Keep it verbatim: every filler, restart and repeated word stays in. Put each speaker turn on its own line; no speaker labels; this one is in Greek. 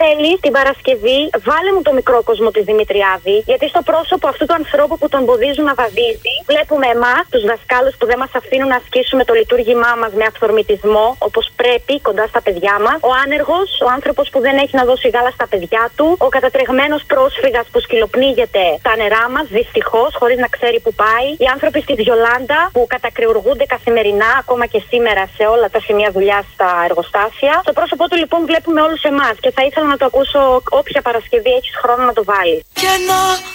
θέλει την Παρασκευή, βάλε μου το μικρό κόσμο της Δημητριάδη, γιατί στο πρόσωπο αυτού του ανθρώπου που τον εμποδίζουν να βαδίζει, βλέπουμε εμάς, τους δασκάλους που δεν μας αφήνουν να ασκήσουμε το λειτουργήμά μας με αυθορμητισμό, όπως πρέπει, κοντά στα παιδιά μας. Ο άνεργος, ο άνθρωπος που δεν έχει να δώσει γάλα στα παιδιά του, ο κατατρεγμένος πρόσφυγας που σκυλοπνίγεται τα νερά μας, δυστυχώς, χωρίς να ξέρει που πάει. Οι άνθρωποι στη Βιολάντα που κατακρεουργούνται καθημερινά, ακόμα και σήμερα, σε όλα τα σημεία δουλειά στα εργοστάσια. Στο πρόσωπό του λοιπόν βλέπουμε όλους εμάς και θα ήθελα να το ακούσω όποια Παρασκευή έχεις χρόνο να το βάλεις.